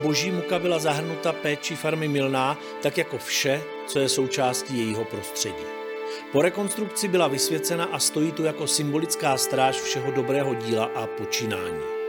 Boží muka byla zahrnuta péči farmy Milná, tak jako vše, co je součástí jejího prostředí. Po rekonstrukci byla vysvěcena a stojí tu jako symbolická stráž všeho dobrého díla a počínání.